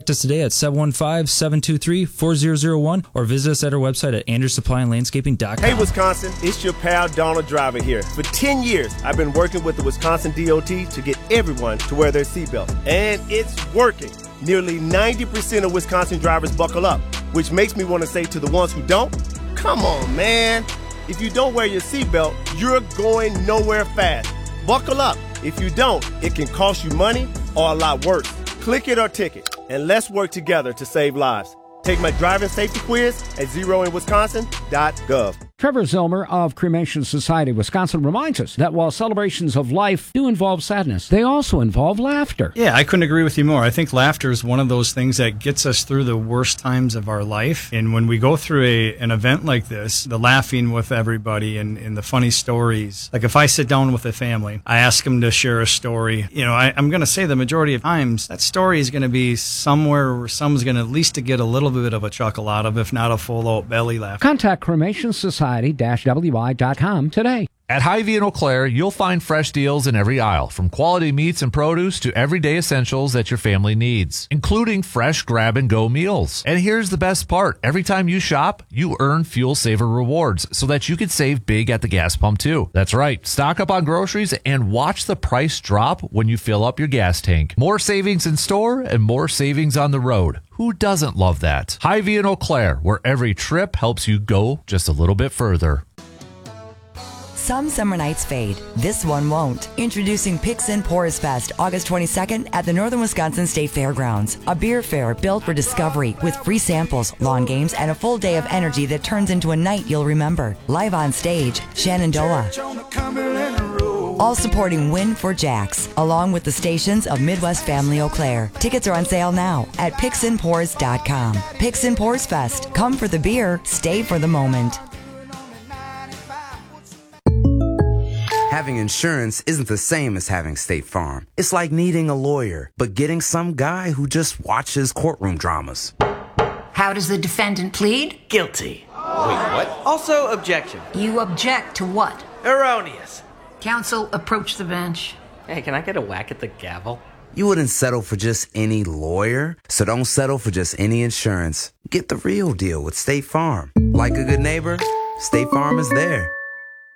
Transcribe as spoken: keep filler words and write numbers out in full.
Contact us today at seven one five, seven two three, four zero zero one or visit us at our website at andrews supply and landscaping dot com. Hey, Wisconsin, it's your pal Donald Driver here. For ten years, I've been working with the Wisconsin D O T to get everyone to wear their seatbelt. And it's working. Nearly ninety percent of Wisconsin drivers buckle up, which makes me want to say to the ones who don't, come on, man. If you don't wear your seatbelt, you're going nowhere fast. Buckle up. If you don't, it can cost you money or a lot worse. Click it or ticket, and let's work together to save lives. Take my driving safety quiz at zero in wisconsin dot gov. Trevor Zilmer of Cremation Society Wisconsin reminds us that while celebrations of life do involve sadness, they also involve laughter. Yeah, I couldn't agree with you more. I think laughter is one of those things that gets us through the worst times of our life. And when we go through a, an event like this, the laughing with everybody and, and the funny stories, like if I sit down with a family, I ask them to share a story. You know, I, I'm going to say the majority of times that story is going to be somewhere where someone's going to at least to get a little bit of a chuckle out of, if not a full-out belly laugh. Contact Cremation Society W I dot com today. At Hy-Vee in Eau Claire, you'll find fresh deals in every aisle, from quality meats and produce to everyday essentials that your family needs, including fresh grab-and-go meals. And here's the best part. Every time you shop, you earn Fuel Saver rewards so that you can save big at the gas pump, too. That's right. Stock up on groceries and watch the price drop when you fill up your gas tank. More savings in store and more savings on the road. Who doesn't love that? Hy-Vee in Eau Claire, where every trip helps you go just a little bit further. Some summer nights fade. This one won't. Introducing Picks and Pours Fest, August twenty-second at the Northern Wisconsin State Fairgrounds. A beer fair built for discovery with free samples, lawn games, and a full day of energy that turns into a night you'll remember. Live on stage, Shenandoah. All supporting Win for Jacks, along with the stations of Midwest Family Eau Claire. Tickets are on sale now at picks and pours dot com. Picks and Pours Fest. Come for the beer, stay for the moment. Having insurance isn't the same as having State Farm. It's like needing a lawyer, but getting some guy who just watches courtroom dramas. How does the defendant plead? Guilty. Wait, what? Also, objection. You object to what? Erroneous. Counsel, approach the bench. Hey, can I get a whack at the gavel? You wouldn't settle for just any lawyer, so don't settle for just any insurance. Get the real deal with State Farm. Like a good neighbor, State Farm is there.